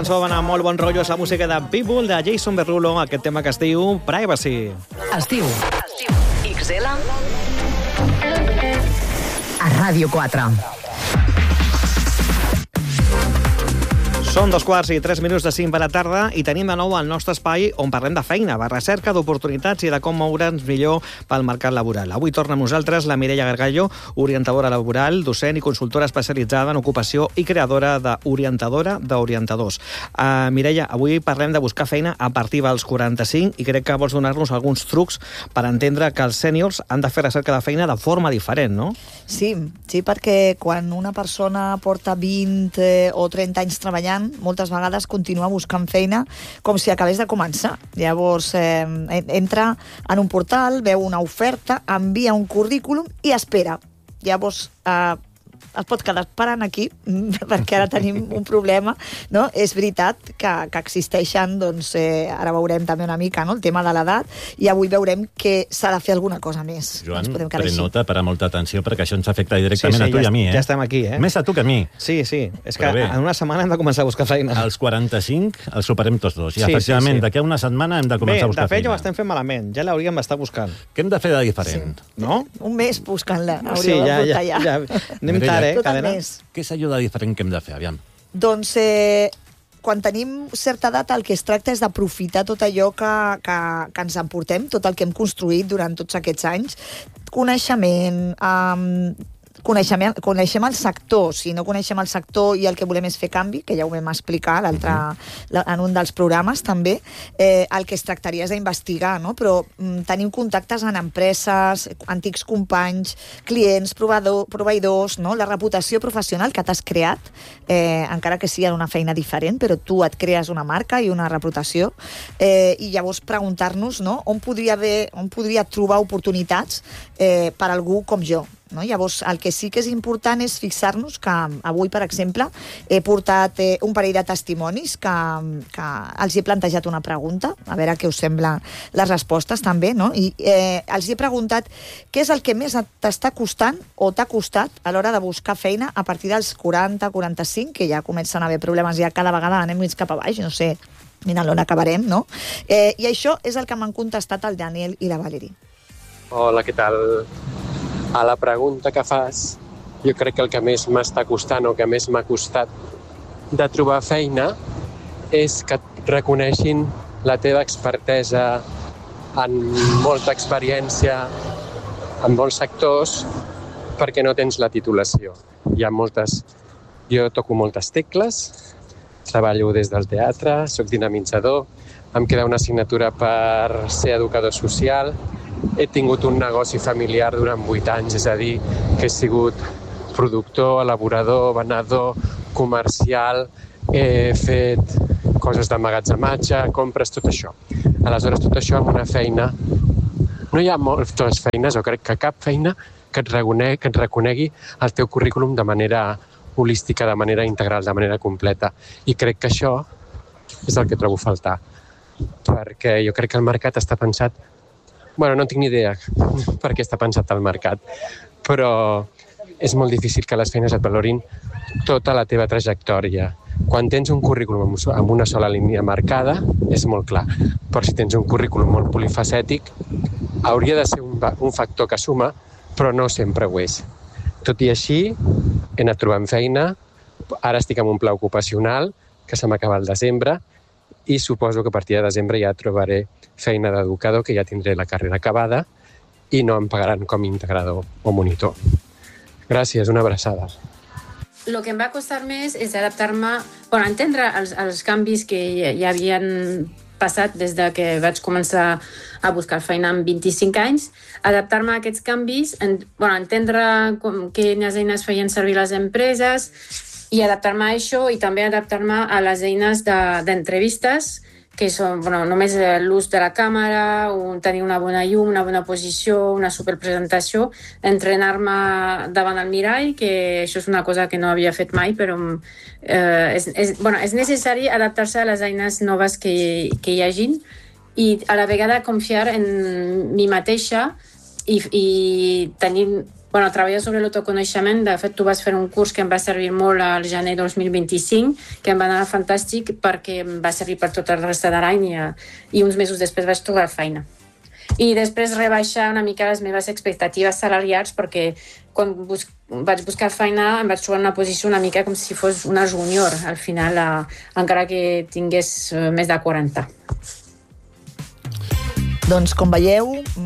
Cançó va anar molt bon rotllo, és la música de People, de Jason Derulo, aquest tema que es diu Privacy. Estiu. XL a Ràdio 4. Són 2:03 de 5 de la tarda i tenim de nou el nostre espai on parlem de feina, de recerca, d'oportunitats i de com moure'ns millor pel mercat laboral. Avui torna amb nosaltres la Mireia Gargallo, orientadora laboral, docent i consultora especialitzada en ocupació i creadora d'Orientadora d'Orientadors. Mireia, avui parlem de buscar feina a partir dels 45 i crec que vols donar-nos alguns trucs per entendre que els sèniors han de fer recerca de feina de forma diferent, no? Sí, perquè quan una persona porta 20 o 30 anys treballant, moltes vegades continua buscant feina com si acabés de començar. Llavors entra en un portal, veu una oferta, envia un currículum i espera. Llavors es pot quedar esperant aquí perquè ara tenim un problema, no? És veritat que existeixen, doncs, ara veurem també una mica, no?, el tema de l'edat, i avui veurem que s'ha de fer alguna cosa més. Joan, pren nota, para molta atenció, perquè això ens afecta directament a tu i a mi, Ja estem aquí, Més a tu que a mi. Sí, és que en una setmana hem de començar a buscar feina. Els 45 els superem tots dos, i efectivament, d'aquí a una setmana hem de començar a buscar feina. Bé, de fet ja ho estem fent malament, ja l'hauríem d'estar buscant. Què hem de fer de diferent? No? Un mes buscant-la, Sí, ja. Anem tard, cadena? Què és allò de diferent que hem de fer, aviam? Doncs quan tenim certa edat el que es tracta és d'aprofitar tot allò que ens emportem, tot el que hem construït durant tots aquests anys, coneixement, coneixem el sector. Si no coneixem el sector i el que volem és fer canvi, que ja ho vam explicar en un dels programes també, el que es tractaria és d'investigar, no? Però tenim contactes en empreses, antics companys, clients, proveïdors, no? La reputació professional que t'has creat, encara que sigui en una feina diferent, però tu et crees una marca i una reputació, i llavors preguntar-nos, no?, on podria trobar oportunitats per algú com jo. No? Llavors, el que sí que és important és fixar-nos que avui, per exemple, he portat un parell de testimonis que els he plantejat una pregunta, a veure què us sembla les respostes també, no? I els he preguntat què és el que més t'està costant o t'ha costat a l'hora de buscar feina a partir dels 40-45, que ja comencen a haver problemes, ja cada vegada anem més cap a baix, no sé on acabarem, no? I això és el que m'han contestat el Daniel i la Valerie. Hola, què tal? A la pregunta que fas, jo crec que el que més m'està costant o que més m'ha costat de trobar feina és que et reconeixin la teva expertesa en molta experiència, en molts sectors, perquè no tens la titulació. Hi ha moltes... Jo toco moltes tecles, treballo des del teatre, soc dinamitzador, em queda una assignatura per ser educador social. He tingut un negoci familiar durant 8 anys, és a dir, que he sigut productor, elaborador, venedor, comercial, he fet coses d'emmagatzematge, compres, tot això. Aleshores, tot això amb una feina... No hi ha moltes feines, o crec que cap feina que et reconegui el teu currículum de manera holística, de manera integral, de manera completa. I crec que això és el que trobo a faltar. Perquè jo crec que el mercat està pensat... Bueno, no tinc ni idea per què està pensat el mercat, però és molt difícil que les feines et valorin tota la teva trajectòria. Quan tens un currículum amb una sola línia marcada, és molt clar. Però si tens un currículum molt polifacètic, hauria de ser un factor que suma, però no sempre ho és. Tot i així, he anat trobant feina, ara estic en un pla ocupacional, que se m'acaba el desembre, i suposo que a partir de desembre ja trobaré feina d'educador, que ja tindré la carrera acabada i no em pagaran com a integrador o monitor. Gràcies, una abraçada. El que em va costar més és adaptar-me, entendre els canvis que ja havien passat des de que vaig començar a buscar feina amb 25 anys, adaptar-me a aquests canvis, entendre quines eines feien servir les empreses i adaptar-me a això i també adaptar-me a les eines d'entrevistes, que són només l'ús de la càmera, tenir una bona llum, una bona posició, una superpresentació, entrenar-me davant el mirall, que això és una cosa que no havia fet mai, però és necessari adaptar-se a les eines noves que hi hagin i a la vegada confiar en mi mateixa i tenir treballar sobre l'autoconeixement. De fet, tu vas fer un curs que em va servir molt al gener 2025, que em va anar fantàstic perquè em va servir per tot el resta de l'any i uns mesos després vaig trobar feina. I després rebaixar una mica les meves expectatives salarials perquè quan vaig buscar feina em vaig trobar en una posició una mica com si fos una júnior al final, encara que tingués més de 40. Doncs, com veieu...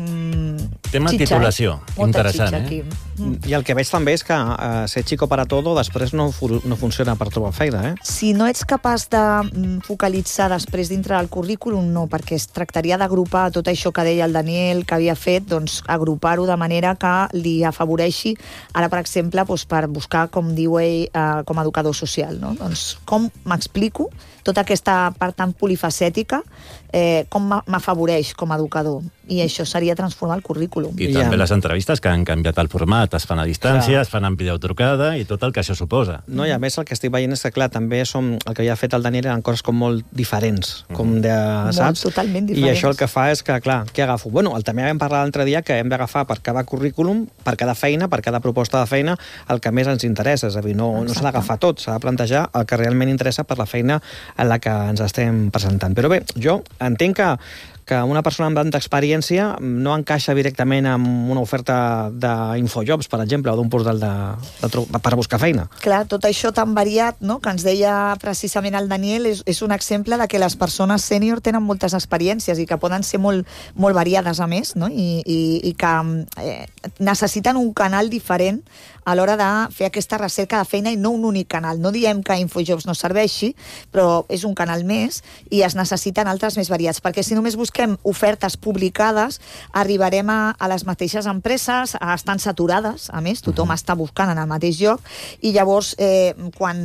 Tema titulació, interessant, I el que veig també és que ser chico para todo després no funciona per trobar feina, Si no ets capaç de focalitzar després dintre del currículum, no, perquè es tractaria d'agrupar tot això que deia el Daniel, que havia fet, doncs agrupar-ho de manera que li afavoreixi, ara, per exemple, doncs, per buscar, com diu ell, com a educador social, no? Doncs com m'explico tota aquesta part tan polifacètica, com m'afavoreix com a educador. I això seria transformar el currículum. I també les entrevistes que han canviat el format, es fan a distància, es fan en videotrucada i tot el que això suposa. No, i a més el que estic veient és que, clar, també el que havia fet el Daniel eren coses com molt diferents, com de, saps? Molt, totalment diferents. I això el que fa és que, clar, què agafo? Bueno, també vam parlar l'altre dia que hem d'agafar per cada currículum, per cada feina, per cada proposta de feina, el que més ens interessa. És a dir, no s'ha d'agafar tot, s'ha de plantejar el que realment interessa per la feina en la que ens estem presentant. Però bé, jo entenc que una persona amb tanta experiència no encaixa directament amb una oferta d'Infojobs, per exemple, o d'un portal per buscar feina. Clar, tot això tan variat, no?, que ens deia precisament el Daniel, és un exemple de que les persones sènior tenen moltes experiències i que poden ser molt, molt variades, a més, no?, i que necessiten un canal diferent a l'hora de fer aquesta recerca de feina i no un únic canal. No diem que Infojobs no serveixi, però és un canal més i es necessiten altres més variats, perquè si només busquem ofertes publicades, arribarem a les mateixes empreses, estan saturades, a més, tothom està buscant en el mateix lloc, i llavors quan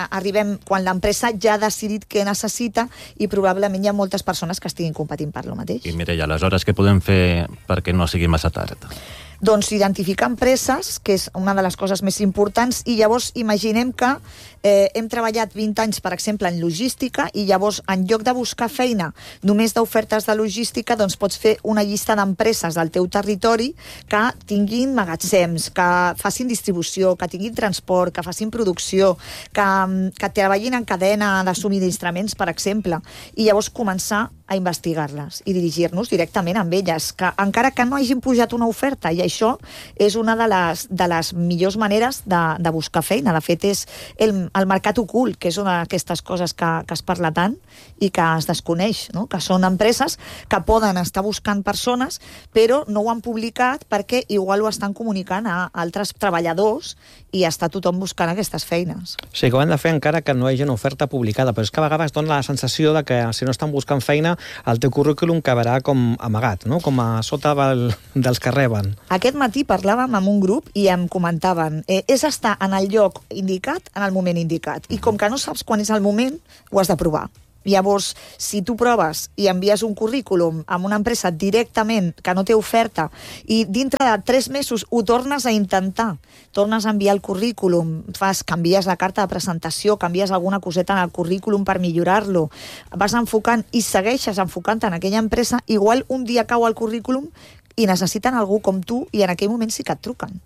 l'empresa ja ha decidit què necessita i probablement hi ha moltes persones que estiguin competint per lo mateix. I Mireia, aleshores què podem fer perquè no sigui massa tard? Doncs identificar empreses, que és una de les coses més importants, i llavors imaginem que hem treballat 20 anys, per exemple, en logística, i llavors, en lloc de buscar feina només d'ofertes de logística, doncs pots fer una llista d'empreses del teu territori que tinguin magatzems, que facin distribució, que tinguin transport, que facin producció, que treballin en cadena de subministraments, per exemple, i llavors començar a investigar-les i dirigir-nos directament amb elles, que encara que no hagin pujat una oferta, i això és una de les millors maneres de buscar feina. De fet, és el mercat ocult, que és una d'aquestes coses que es parla tant i que es desconeix, no?, que són empreses que poden estar buscant persones, però no ho han publicat perquè igual ho estan comunicant a altres treballadors i està tothom buscant aquestes feines. Sí, que ho han de fer encara que no hi hagi una oferta publicada, però és que a vegades dona la sensació de que si no estan buscant feina, el teu currículum quedarà com amagat, no?, com a sota dels que reben. Aquest matí parlàvem amb un grup i em comentaven és estar en el lloc indicat en el moment indicat. I com que no saps quan és el moment, ho has de provar. Llavors, si tu proves i envies un currículum a una empresa directament que no té oferta i dintre de 3 mesos ho tornes a intentar, tornes a enviar el currículum, canvies la carta de presentació, canvies alguna coseta en el currículum per millorar-lo, vas enfocant i segueixes enfocant en aquella empresa, igual un dia cau el currículum i necessiten algú com tu i en aquell moment sí que et truquen.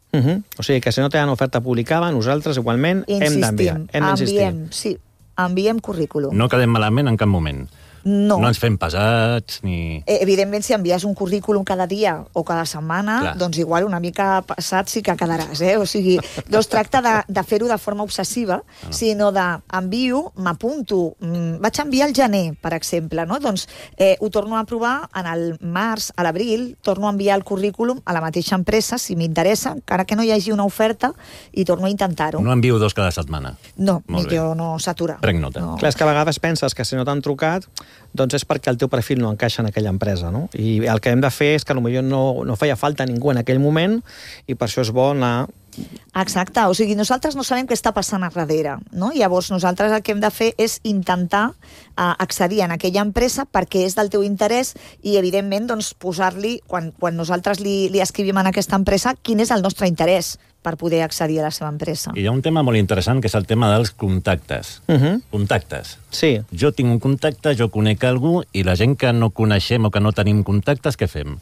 O sigui que si no tenen oferta publicada, nosaltres igualment hem d'enviar. Sí, enviem currículum. No quedem malament en cap moment. No. No ens fem pesats, ni... Evidentment, si envies un currículum cada dia o cada setmana, clar, doncs igual una mica pesat sí que quedaràs, O sigui, no es tracta de fer-ho de forma obsessiva, sinó d'envio, m'apunto, vaig enviar al gener, per exemple, no? Doncs ho torno a provar en el març, a l'abril, torno a enviar el currículum a la mateixa empresa, si m'interessa, encara que no hi hagi una oferta, i torno a intentar-ho. No envio 2 cada setmana. No, millor no s'atura. Prenc nota. No. Clar, és que a vegades penses que si no t'han trucat, doncs és perquè el teu perfil no encaixa en aquella empresa, no? I el que hem de fer és que potser no feia falta ningú en aquell moment i per això és bo anar... Exacte, o sigui, nosaltres no sabem què està passant a darrere, no? Llavors nosaltres el que hem de fer és intentar accedir en aquella empresa perquè és del teu interès i evidentment doncs, posar-li, quan nosaltres li escrivim en aquesta empresa, quin és el nostre interès per poder accedir a la seva empresa. I hi ha un tema molt interessant que és el tema dels contactes. Contactes. Sí. Jo tinc un contacte, jo conec algú i la gent que no coneixem o que no tenim contactes, què fem?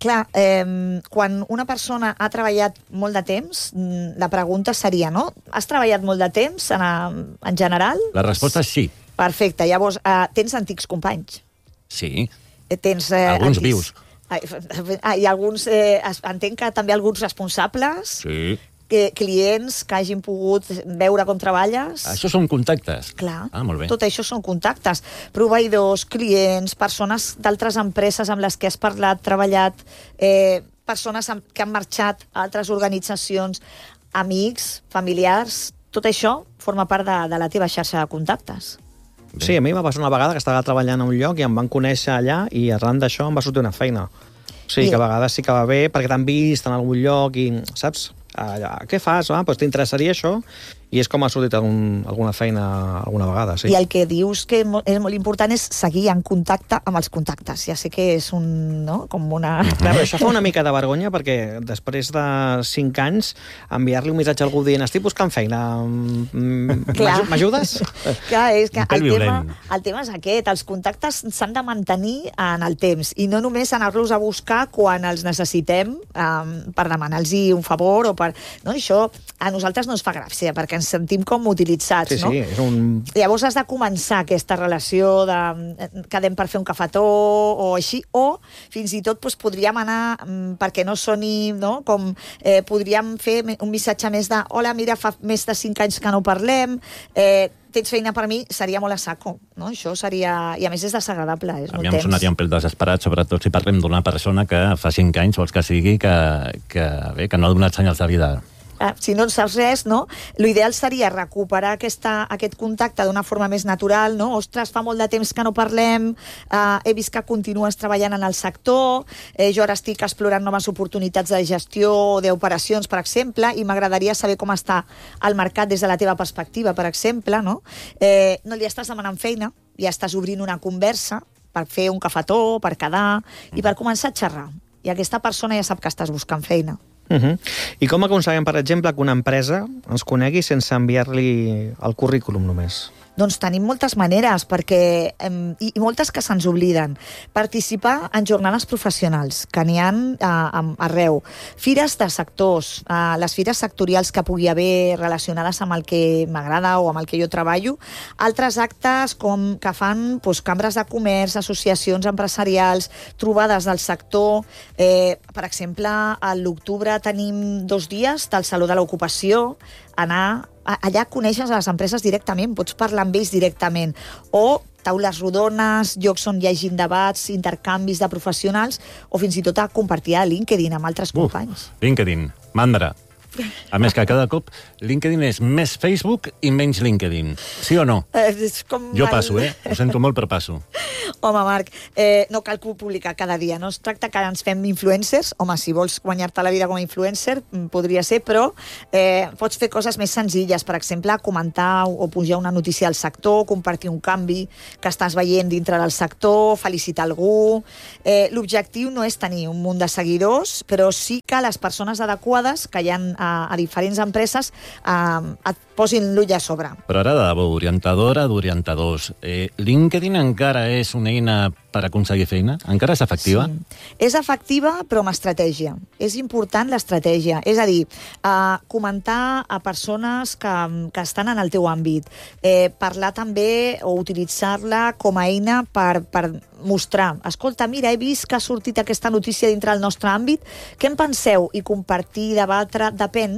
Clar, quan una persona ha treballat molt de temps, la pregunta seria, no? Has treballat molt de temps en general? La resposta és sí. Perfecte. Llavors, tens antics companys? Sí. Tens alguns vius. I alguns, entenc que també alguns responsables? Sí. Clients que hagin pogut veure com treballes? Això són contactes. Clar, molt bé. tot això són contactes. Proveïdors, clients, persones d'altres empreses amb les que has parlat, treballat, persones que han marxat a altres organitzacions, amics, familiars... Tot això forma part de la teva xarxa de contactes. Sí, a mi em va passar una vegada que estava treballant a un lloc i em van conèixer allà i arran d'això em va sortir una feina. O sigui, que a vegades sí que va bé perquè t'han vist en algun lloc i, saps? Què fas? Doncs t'interessaria això? I és com ha sortit alguna feina alguna vegada, sí. I el que dius que és molt important és seguir en contacte amb els contactes. Ja sé que és com una... Clar, però això fa una mica de vergonya perquè després de 5 anys enviar-li un missatge a algú dient estic buscant feina, m'ajudes? Clar, és que el tema és aquest. Els contactes s'han de mantenir en el temps i no només anar-los a buscar quan els necessitem per demanar-los un favor o per... No, això a nosaltres no ens fa gràcia perquè ens sentim com utilitzats, no? Sí, és un... Llavors has de començar aquesta relació de quedem per fer un cafetó o així, o fins i tot podríem anar, perquè no soni, no? Com podríem fer un missatge més de hola, mira, fa més de 5 anys que no parlem, tens feina per mi, seria molt a saco, no? Això seria... I a més és desagradable, és molt temps. A mi em sonaria un pèl desesperat, sobretot si parlem d'una persona que fa 5 anys, vols que sigui, que no ha donat senyals de vida. Si no en saps res, no? L'ideal seria recuperar aquest contacte d'una forma més natural, no? Ostres, fa molt de temps que no parlem, he vist que continues treballant en el sector, jo ara estic explorant noves oportunitats de gestió o d'operacions, per exemple, i m'agradaria saber com està el mercat des de la teva perspectiva, per exemple, no? No li estàs demanant feina, ja estàs obrint una conversa per fer un cafetó, per quedar, i per començar a xerrar. I aquesta persona ja sap que estàs buscant feina. I com aconseguim, per exemple, que una empresa ens conegui sense enviar-li el currículum només? Doncs tenim moltes maneres, i moltes que se'ns obliden. Participar en jornades professionals, que n'hi ha arreu. Fires de sectors, les fires sectorials que pugui haver relacionades amb el que m'agrada o amb el que jo treballo. Altres actes que fan cambres de comerç, associacions empresarials, trobades del sector. Per exemple, a l'octubre tenim 2 dies del Saló de l'Ocupació, allà coneixes a les empreses directament, pots parlar amb ells directament, o taules rodones, llocs on hi hagin debats, intercanvis de professionals, o fins i tot a compartir a LinkedIn amb altres companys. LinkedIn, mandra. A més que cada cop LinkedIn és més Facebook i menys LinkedIn. Sí o no? Jo passo, Ho sento molt, però passo. Home, Marc, no cal publicar cada dia. No es tracta que ens fem influencers. Home, si vols guanyar-te la vida com a influencer, podria ser, però pots fer coses més senzilles. Per exemple, comentar o pujar una notícia al sector, compartir un canvi que estàs veient dintre del sector, felicitar algú. L'objectiu no és tenir un munt de seguidors, però sí que les persones adequades que hi ha a diferents empreses et posin l'ull a sobre. Però ara de debò, orientadora d'orientadors, LinkedIn encara és una eina per aconseguir feina? Encara és efectiva? Sí. És efectiva, però amb estratègia. És important l'estratègia. És a dir, comentar a persones que estan en el teu àmbit. Parlar també o utilitzar-la com a eina per mostrar. Escolta, mira, he vist que ha sortit aquesta notícia dintre del nostre àmbit. Què en penseu? I compartir, debatre, depèn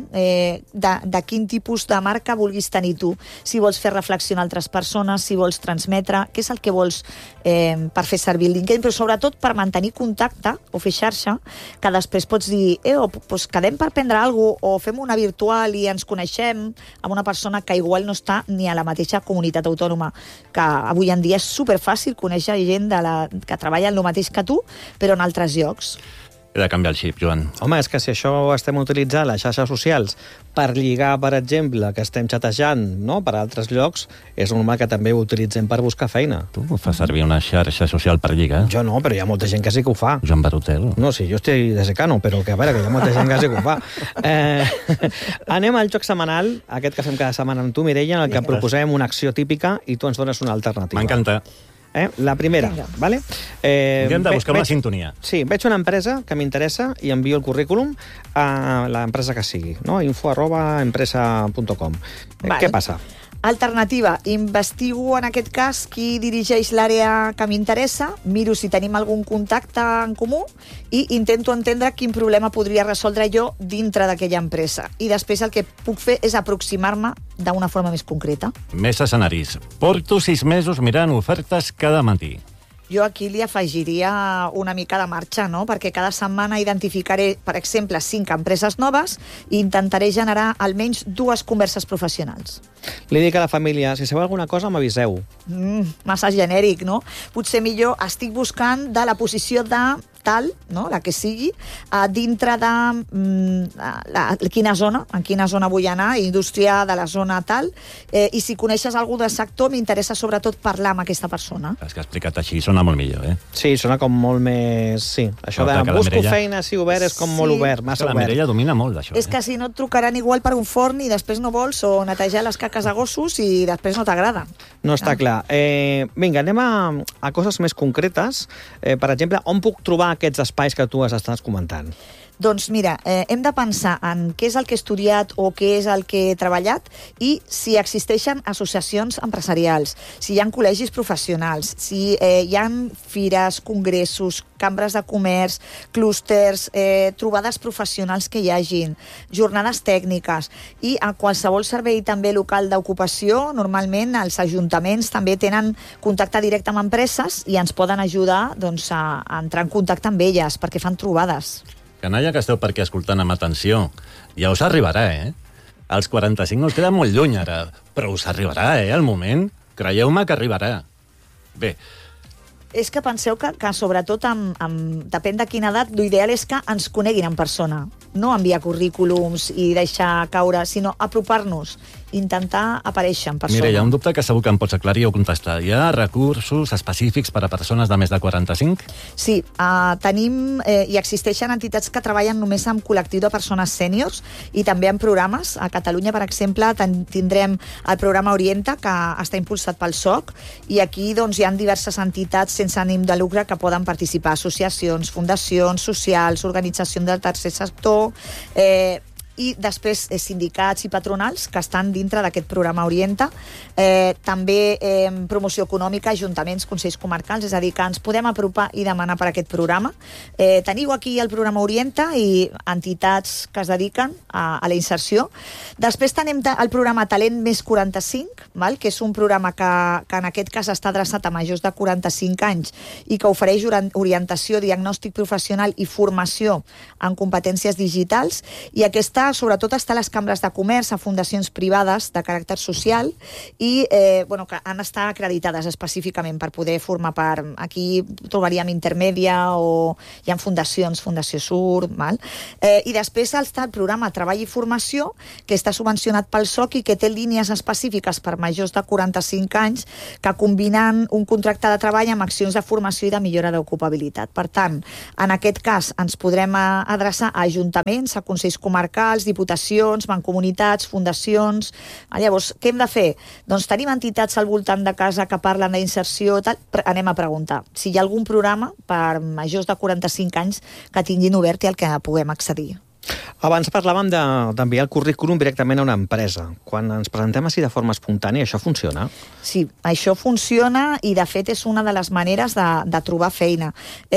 de quin tipus de marca vulguis tenir tu. Si vols fer reflexionar altres persones, si vols transmetre, què és el que vols per fer servir el LinkedIn, però sobretot per mantenir contacte o fer xarxa, que després pots dir quedem per prendre alguna cosa o fem una virtual i ens coneixem amb una persona que igual no està ni a la mateixa comunitat autònoma, que avui en dia és superfàcil conèixer gent que treballa en el mateix que tu, però en altres llocs. He de canviar el xip, Joan. Home, és que si això estem utilitzant les xarxes socials per lligar, per exemple, que estem xatejant, no?, per altres llocs, és normal que també ho utilitzem per buscar feina. Tu fas servir una xarxa social per lligar? Jo no, però hi ha molta gent que sí que ho fa. Joan Barutel. No, sí, jo estic de secano, però que a veure, que hi ha molta gent que sí que ho fa. Anem al joc setmanal, aquest que fem cada setmana amb tu, Mireia, en el que proposem una acció típica i tu ens dones una alternativa. M'encanta. La primera, vale? Hem de buscar una sintonia. Sí, veig una empresa que m'interessa i envio el currículum a l'empresa que sigui, no? info@empresa.com. Què passa? Alternativa, investigo en aquest cas qui dirigeix l'àrea que m'interessa, miro si tenim algun contacte en comú i intento entendre quin problema podria resoldre jo dintre d'aquella empresa. I després el que puc fer és aproximar-me d'una forma més concreta. Més escenaris. Porto 6 mesos mirant ofertes cada matí. Jo aquí li afegiria una mica de marxa, no? Perquè cada setmana identificaré, per exemple, 5 empreses noves i intentaré generar almenys 2 converses professionals. Li dic a la família, si sabeu alguna cosa m'aviseu. Massa genèric, no? Potser millor estic buscant de la posició de tal, no? La que sigui, dintre de en quina zona vull anar, indústria de la zona tal, i si coneixes algú del sector m'interessa sobretot parlar amb aquesta persona. És que explicat així sona molt millor, eh? Sí, sona com molt més... Sí, això de busco feina, si obert, és com molt obert, massa obert. La Mireia domina molt d'això. És que si no et trucaran igual per un forn i després no vols, o netejar les caques a gossos i després no t'agrada. No està clar. Vinga, anem a coses més concretes. Per exemple, on puc trobar aquests espais que tu estàs comentant? Doncs mira, hem de pensar en què és el que he estudiat o què és el que he treballat i si existeixen associacions empresarials, si hi ha col·legis professionals, si hi ha fires, congressos, cambres de comerç, clústers, trobades professionals que hi hagin, jornades tècniques i a qualsevol servei també local d'ocupació, normalment els ajuntaments també tenen contacte directe amb empreses i ens poden ajudar doncs, a entrar en contacte amb elles perquè fan trobades. Canalla, que esteu per aquí escoltant amb atenció, ja us arribarà, Els 45 no us queda molt lluny ara, però us arribarà, el moment. Creieu-me que arribarà. Bé. És que penseu que sobretot, depèn de quina edat, l'ideal és que ens coneguin en persona. No enviar currículums i deixar caure, sinó apropar-nos, intentar aparèixer en persona. Mira, hi ha un dubte que segur que em pots aclarir o contestar. Hi ha recursos específics per a persones de més de 45? Sí, tenim i existeixen entitats que treballen només amb col·lectiu de persones sèniors i també en programes. A Catalunya, per exemple, tindrem el programa Orienta, que està impulsat pel SOC, i aquí doncs, hi ha diverses entitats sense ànim de lucre que poden participar, associacions, fundacions socials, organitzacions del tercer sector, i després sindicats i patronals que estan dintre d'aquest programa Orienta. També promoció econòmica, ajuntaments, consells comarcals, és a dir, que ens podem apropar i demanar per aquest programa. Teniu aquí el programa Orienta i entitats que es dediquen a la inserció. Després tenim el programa Talent Més 45, que és un programa que en aquest cas està adreçat a majors de 45 anys i que ofereix orientació, diagnòstic professional i formació en competències digitals, i aquesta sobretot està a les cambres de comerç, a fundacions privades de caràcter social i que han d'estar acreditades específicament per poder formar part. Aquí trobaríem Intermèdia o hi ha fundacions, Fundació Sur, i després està el programa Treball i Formació, que està subvencionat pel SOC i que té línies específiques per majors de 45 anys que combinen un contracte de treball amb accions de formació i de millora d'ocupabilitat. Per tant, en aquest cas ens podrem adreçar a ajuntaments, a consells comarcals, diputacions, mancomunitats, fundacions. Llavors, què hem de fer? Doncs tenim entitats al voltant de casa que parlen d'inserció, anem a preguntar si hi ha algun programa per majors de 45 anys que tinguin obert i al que puguem accedir. Abans parlàvem d'enviar el currículum directament a una empresa. Quan ens presentem així de forma espontània, això funciona? Sí, això funciona i de fet és una de les maneres de trobar feina.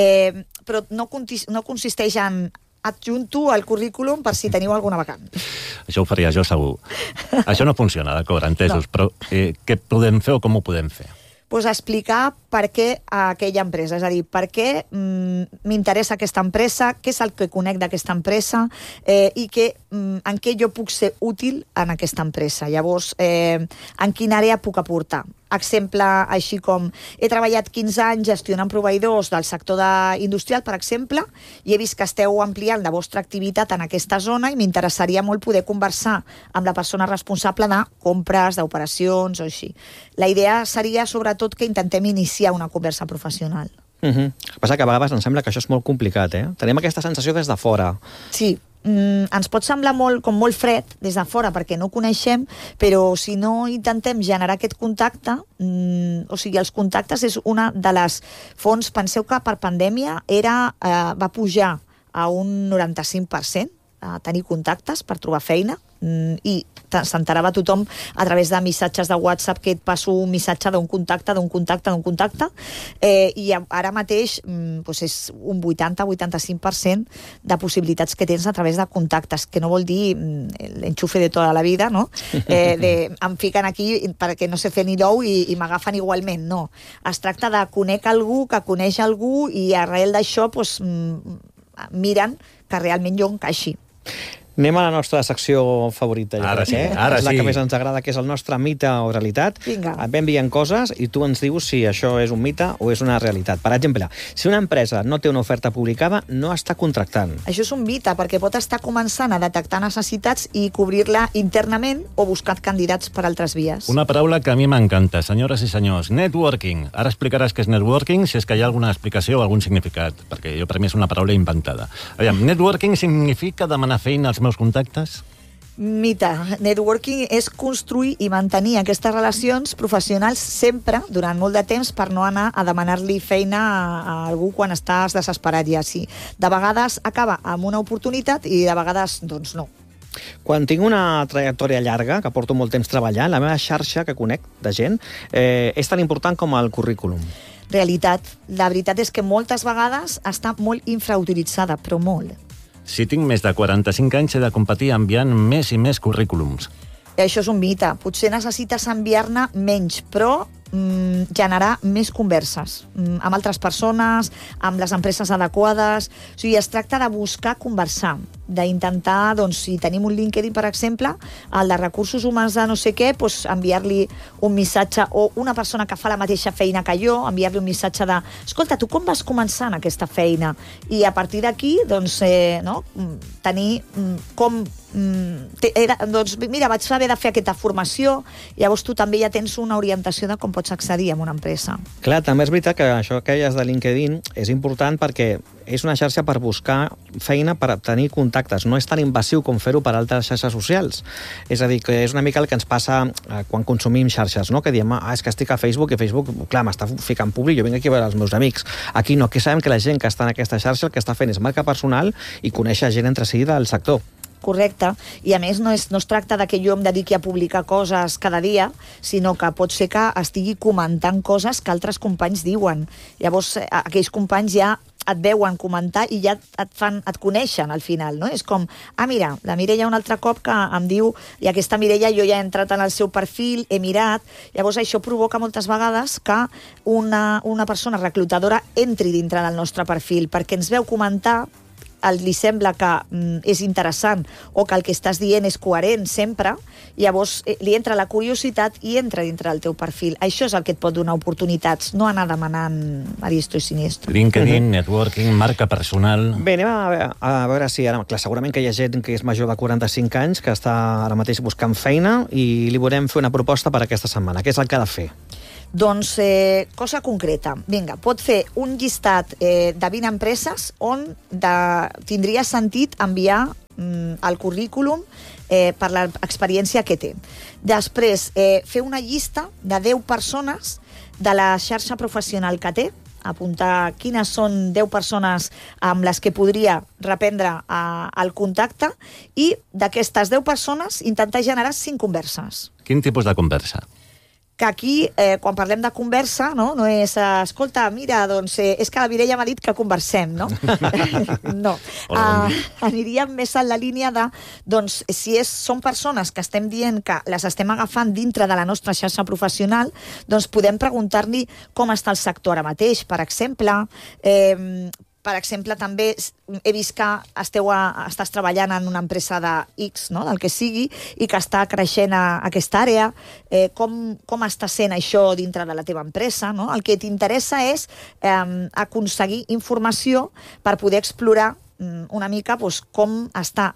Però no consisteix en adjunto el currículum per si teniu alguna vacant. Això ho faria jo segur. Això no funciona, d'acord, entesos, no. Però què podem fer o com ho podem fer? Doncs explicar per què a aquella empresa, és a dir, per què m'interessa aquesta empresa, què és el que conec d'aquesta empresa i en què jo puc ser útil en aquesta empresa. Llavors, en quina àrea puc aportar. Exemple, així com he treballat 15 anys gestionant proveïdors del sector industrial, per exemple, i he vist que esteu ampliant la vostra activitat en aquesta zona i m'interessaria molt poder conversar amb la persona responsable de compres, d'operacions o així. La idea seria, sobretot, que intentem iniciar una conversa professional. El que passa que a vegades em sembla que això és molt complicat, Tenim aquesta sensació des de fora. Sí, ens pot semblar molt fred des de fora perquè no coneixem, però si no intentem generar aquest contacte, o sigui, els contactes és una de les fonts. Penseu que per pandèmia va pujar a un 95% a tenir contactes per trobar feina, i s'enterava tothom a través de missatges de WhatsApp, que et passo un missatge d'un contacte, i ara mateix és un 80-85% de possibilitats que tens a través de contactes, que no vol dir l'enxufe de tota la vida, no? Em fiquen aquí perquè no sé fer ni l'ou i m'agafen igualment, no. Es tracta de conec algú que coneix algú i arrel d'això miren que realment jo encaixi. Anem a la nostra secció favorita. Ara sí. És la que més ens agrada, que és el nostre mite o realitat. Vinga. Et envien coses i tu ens dius si això és un mite o és una realitat. Per exemple, si una empresa no té una oferta publicada, no està contractant. Això és un mite, perquè pot estar començant a detectar necessitats i cobrir-la internament o buscar candidats per altres vies. Una paraula que a mi m'encanta, senyores i senyors, networking. Ara explicaràs què és networking, si és que hi ha alguna explicació o algun significat, perquè per mi és una paraula inventada. Aviam, networking significa demanar feina als meus contactes? Mite. Networking és construir i mantenir aquestes relacions professionals sempre, durant molt de temps, per no anar a demanar-li feina a algú quan estàs desesperat ja. Sí. De vegades acaba amb una oportunitat i de vegades, doncs, no. Quan tinc una trajectòria llarga, que porto molt temps treballant, la meva xarxa que conec de gent és tan important com el currículum. Realitat. La veritat és que moltes vegades està molt infrautilitzada, però molt. Si tinc més de 45 anys, he de competir enviant més i més currículums. Això és un mite. Potser necessites enviar-ne menys, però generar més converses amb altres persones, amb les empreses adequades. O sigui, es tracta de buscar conversar, d'intentar, doncs, si tenim un LinkedIn, per exemple, el de recursos humans de no sé què, doncs enviar-li un missatge, o una persona que fa la mateixa feina que jo, enviar-li un missatge de escolta, tu com vas començar en aquesta feina? I a partir d'aquí, doncs, tenir com doncs mira, vaig haver de fer aquesta formació, llavors tu també ja tens una orientació de com pots accedir a una empresa. Clar, també és veritat que això que deies de LinkedIn és important perquè és una xarxa per buscar feina, per tenir contactes. No és tan invasiu com fer-ho per altres xarxes socials. És a dir, que és una mica el que ens passa quan consumim xarxes, no? Que diem, és que estic a Facebook i Facebook, clar, m'està ficant públic, jo vinc aquí a veure els meus amics. Aquí no, aquí sabem que la gent que està en aquesta xarxa el que està fent és marca personal i conèixer gent entre si del sector. Correcte, i a més no es tracta de que jo em dediqui a publicar coses cada dia, sinó que pot ser que estigui comentant coses que altres companys diuen. Llavors, aquells companys ja et veuen comentar i ja et coneixen al final, no? És com, mira, la Mireia un altre cop que em diu, i aquesta Mireia jo ja he entrat en el seu perfil, he mirat, llavors això provoca moltes vegades que una persona reclutadora entri dintre del nostre perfil, perquè ens veu comentar, li sembla que és interessant o que el que estàs dient és coherent sempre, llavors li entra la curiositat i entra dintre del teu perfil. Això és el que et pot donar oportunitats, no anar demanant a distro i sinistro. LinkedIn, networking, marca personal... Bé, anem a veure si ara... Clar, segurament que hi ha gent que és major de 45 anys que està ara mateix buscant feina i li volem fer una proposta per aquesta setmana. Què és el que ha de fer? Doncs, cosa concreta. Vinga, pot fer un llistat de 20 empreses on tindria sentit enviar el currículum per l'experiència que té. Després, fer una llista de 10 persones de la xarxa professional que té, apuntar quines són 10 persones amb les que podria reprendre el contacte i d'aquestes 10 persones intentar generar 5 converses. Quin tipus de conversa? Que aquí, quan parlem de conversa, no és, escolta, mira, doncs, és que la Mireia m'ha dit que conversem, no? No. Aniríem més en la línia de, doncs, si són persones que estem dient que les estem agafant dintre de la nostra xarxa professional, doncs podem preguntar-li com està el sector ara mateix, per exemple. Per exemple, també he vist que estàs treballant en una empresa de X, no? Del que sigui, i que està creixent a aquesta àrea. Com està sent això dintre de la teva empresa, no? El que t'interessa és aconseguir informació per poder explorar una mica com està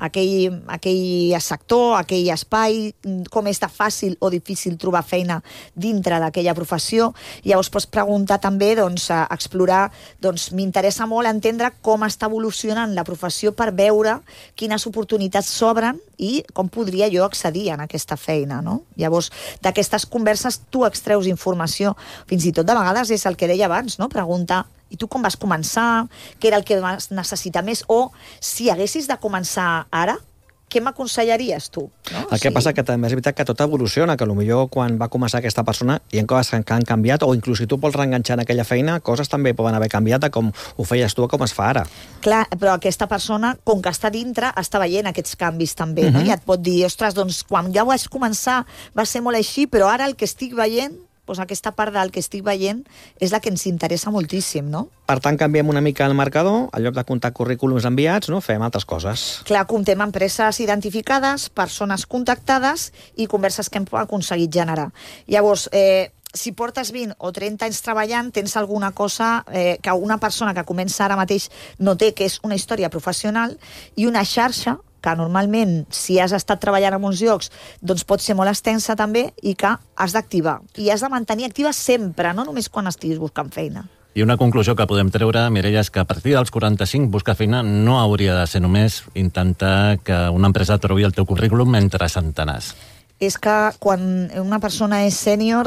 aquell sector, aquell espai, com és de fàcil o difícil trobar feina dintre d'aquella professió. Llavors pots preguntar també, explorar, m'interessa molt entendre com està evolucionant la professió per veure quines oportunitats s'obren i com podria jo accedir en aquesta feina, no? Llavors, d'aquestes converses tu extreus informació. Fins i tot de vegades és el que deia abans, no? Preguntar, i tu com vas començar? Què era el que vas necessitar més? O, si haguessis de començar ara, què m'aconsellaries tu? No? El que passa que també és veritat que tot evoluciona, que potser quan va començar aquesta persona hi ha coses que han canviat, o inclús si tu vols reenganxar en aquella feina, coses també poden haver canviat de com ho feies tu a com es fa ara. Clar, però aquesta persona, com que està dintre, està veient aquests canvis també, no? I et pot dir, ostres, quan ja vaig començar va ser molt així, però ara el que estic veient, aquesta part del que estic veient és la que ens interessa moltíssim, no? Per tant, canviem una mica el marcador, en lloc de comptar currículums enviats, no? Fem altres coses. Clar, comptem empreses identificades, persones contactades i converses que hem aconseguit generar. Llavors, si portes 20 o 30 anys treballant, tens alguna cosa que una persona que comença ara mateix no té, que és una història professional i una xarxa que normalment, si has estat treballant en uns llocs, doncs pot ser molt extensa també i que has d'activar. I has de mantenir activa sempre, no només quan estiguis buscant feina. I una conclusió que podem treure, Mireia, és que a partir dels 45 buscar feina no hauria de ser només intentar que una empresa trobi el teu currículum entre centenars. És que quan una persona és sènior,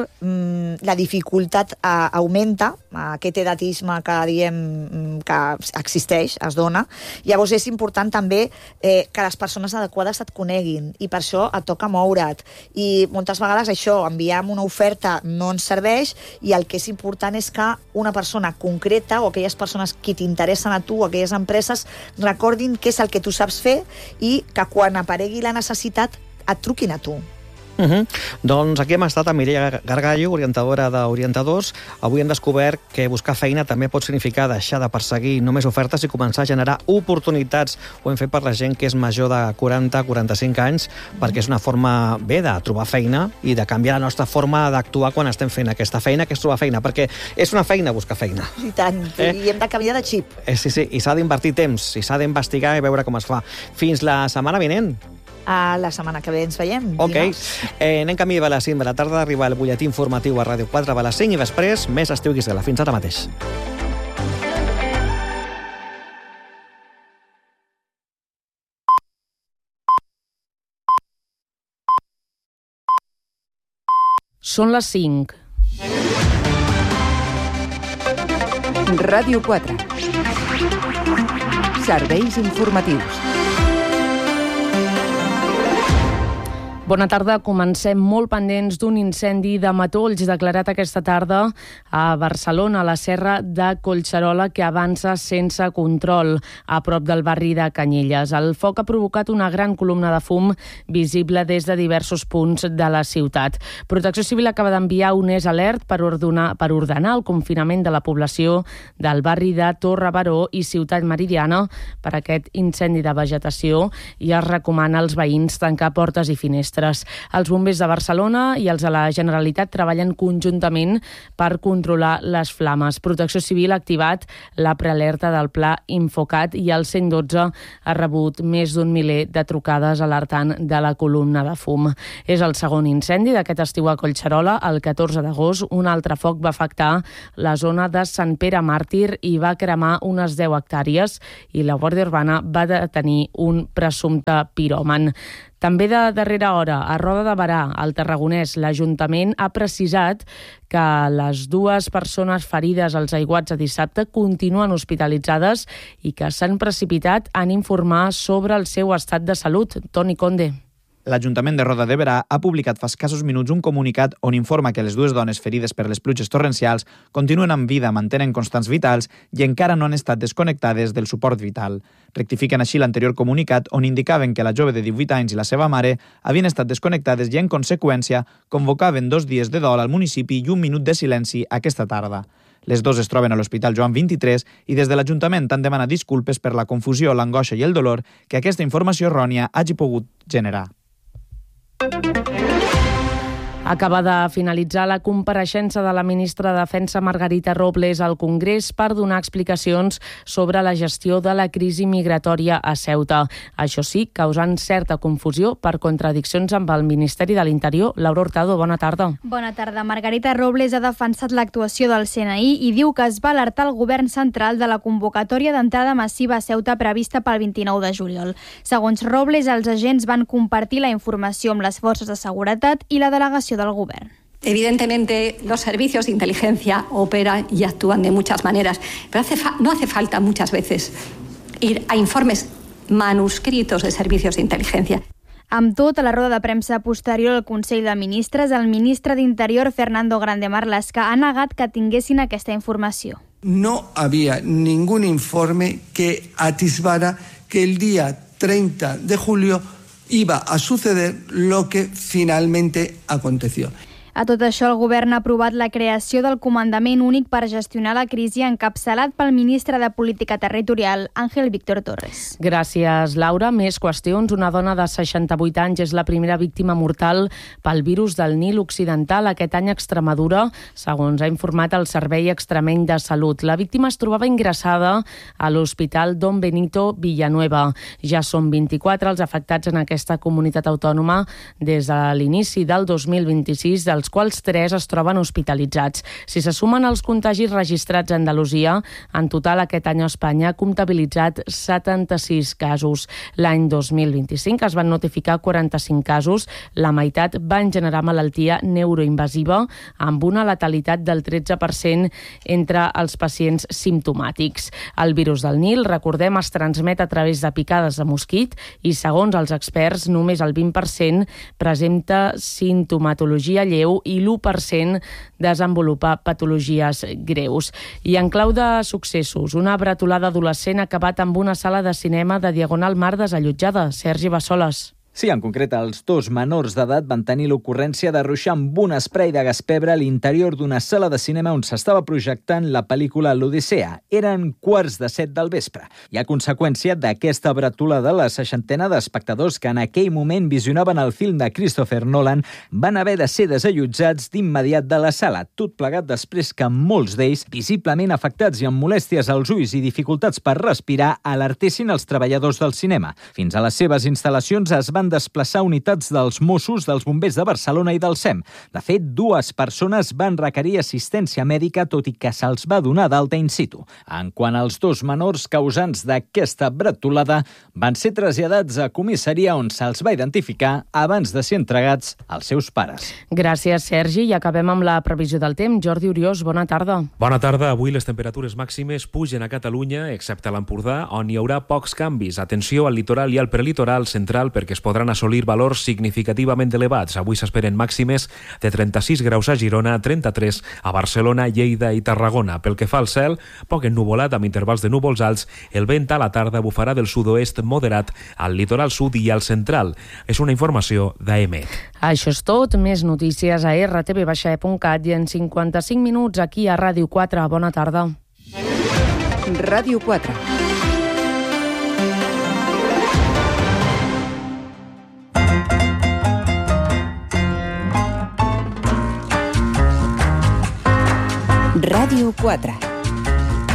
la dificultat augmenta, aquest edatisme que diem que existeix, es dona. Llavors és important també que les persones adequades et coneguin, i per això et toca moure't. I moltes vegades això, enviar una oferta no ens serveix, i el que és important és que una persona concreta o aquelles persones que t'interessen a tu, aquelles empreses, recordin què és el que tu saps fer i que quan aparegui la necessitat et truquin a tu. Doncs aquí hem estat amb Mireia Gargallo, orientadora d'orientadors. Avui hem descobert que buscar feina també pot significar deixar de perseguir només ofertes i començar a generar oportunitats. Ho hem fet per la gent que és major de 40-45 anys, perquè és una forma bé de trobar feina i de canviar la nostra forma d'actuar quan estem fent aquesta feina, que és trobar feina, perquè és una feina buscar feina. I tant, i hem de canviar de xip. Sí, i s'ha d'invertir temps, i s'ha d'investigar i veure com es fa. Fins la setmana vinent. A la setmana que ve ens veiem. Ok. Anem camí de les 5 de la tarda, arriba el butlletí informatiu a Ràdio 4 a les 5 i després més Estiu Guisela. Fins ara mateix. Són les 5. Ràdio 4. Serveis informatius. Bona tarda. Comencem molt pendents d'un incendi de matolls declarat aquesta tarda a Barcelona, a la serra de Collserola, que avança sense control a prop del barri de Canyelles. El foc ha provocat una gran columna de fum visible des de diversos punts de la ciutat. Protecció Civil acaba d'enviar un alert per ordenar el confinament de la població del barri de Torre Baró i Ciutat Meridiana per aquest incendi de vegetació, i es recomana als veïns tancar portes i finestres. Els bombers de Barcelona i els de la Generalitat treballen conjuntament per controlar les flames. Protecció Civil ha activat la prealerta del Pla Infocat i el 112 ha rebut més d'un miler de trucades alertant de la columna de fum. És el segon incendi d'aquest estiu a Collserola. El 14 d'agost un altre foc va afectar la zona de Sant Pere Màrtir i va cremar unes 10 hectàrees i la Guàrdia Urbana va detenir un presumpte piròman. També de darrera hora, a Roda de Berà, al Tarragonès, l'Ajuntament ha precisat que les 2 persones ferides als aiguats de dissabte continuen hospitalitzades i que s'han precipitat en informar sobre el seu estat de salut. Toni Conde. L'Ajuntament de Roda de Berà ha publicat fa escassos minuts un comunicat on informa que les 2 dones ferides per les pluges torrencials continuen amb vida, mantenen constants vitals i encara no han estat desconnectades del suport vital. Rectifiquen així l'anterior comunicat on indicaven que la jove de 18 anys i la seva mare havien estat desconnectades i, en conseqüència, convocaven 2 dies de dol al municipi i 1 minut de silenci aquesta tarda. Les 2 es troben a l'Hospital Joan 23 i des de l'Ajuntament han demanat disculpes per la confusió, l'angoixa i el dolor que aquesta informació errònia hagi pogut generar. Acaba de finalitzar la compareixença de la ministra de Defensa Margarita Robles al Congrés per donar explicacions sobre la gestió de la crisi migratòria a Ceuta. Això sí, causant certa confusió per contradiccions amb el Ministeri de l'Interior. Laura Hurtado, bona tarda. Bona tarda. Margarita Robles ha defensat l'actuació del CNI i diu que es va alertar el govern central de la convocatòria d'entrada massiva a Ceuta prevista pel 29 de juliol. Segons Robles, els agents van compartir la informació amb les forces de seguretat i la delegació del govern. Evidentemente, los servicios de inteligencia operan y actúan de muchas maneras, pero no hace falta muchas veces ir a informes manuscritos de servicios de inteligencia. Amb tot, a la roda de premsa posterior al Consell de Ministres, el ministre d'Interior, Fernando Grande Marlaska, ha negat que tinguessin aquesta informació. No había ningún informe que atisbara que el día 30 de julio iba a suceder lo que finalmente aconteció. A tot això, el govern ha aprovat la creació del Comandament Únic per gestionar la crisi encapçalat pel ministre de Política Territorial, Ángel Víctor Torres. Gràcies, Laura. Més qüestions. Una dona de 68 anys és la primera víctima mortal pel virus del Nil Occidental aquest any a Extremadura, segons ha informat el Servei Extremeny de Salut. La víctima es trobava ingressada a l'Hospital Don Benito Villanueva. Ja són 24 els afectats en aquesta comunitat autònoma des de l'inici del 2026, dels quals 3 es troben hospitalitzats. Si se sumen els contagis registrats a Andalusia, en total aquest any a Espanya ha comptabilitzat 76 casos. L'any 2025 es van notificar 45 casos, la meitat van generar malaltia neuroinvasiva amb una letalitat del 13% entre els pacients simptomàtics. El virus del Nil, recordem, es transmet a través de picades de mosquit i, segons els experts, només el 20% presenta sintomatologia lleu i l'1% desenvolupar patologies greus. I en clau de successos, una bretolada adolescent ha acabat amb una sala de cinema de Diagonal Mar desallotjada. Sergi Bassoles. Sí, en concret, els 2 menors d'edat van tenir l'ocurrència de ruixar amb un esprai de gas pebre a l'interior d'una sala de cinema on s'estava projectant la pel·lícula L'Odissea. Eren 6:45 del vespre. I a conseqüència d'aquesta bretolada, la 60ena d'espectadors que en aquell moment visionaven el film de Christopher Nolan van haver de ser desallotjats d'immediat de la sala, tot plegat després que molts d'ells, visiblement afectats i amb molèsties als ulls i dificultats per respirar, alertessin els treballadors del cinema. Fins a les seves instal·lacions es van desplaçar unitats dels Mossos, dels Bombers de Barcelona i del SEM. De fet, 2 persones van requerir assistència mèdica, tot i que se'ls va donar d'alta in situ. En quant als 2 menors causants d'aquesta bretolada, van ser traslladats a comissaria on se'ls va identificar abans de ser entregats als seus pares. Gràcies, Sergi. I acabem amb la previsió del temps. Jordi Oriós, bona tarda. Bona tarda. Avui les temperatures màximes pugen a Catalunya, excepte a l'Empordà, on hi haurà pocs canvis. Atenció al litoral i al prelitoral central perquè es podran assolir valors significativament elevats. Avui s'esperen màximes de 36 graus a Girona, 33 a Barcelona, Lleida i Tarragona. Pel que fa al cel, poc ennuvolat amb intervals de núvols alts, el vent a la tarda bufarà del sud-oest moderat al litoral sud i al central. És una informació d'AEMET. Això és tot. Més notícies a rtv.cat i en 55 minuts aquí a Ràdio 4. Bona tarda. Ràdio 4. Ràdio 4.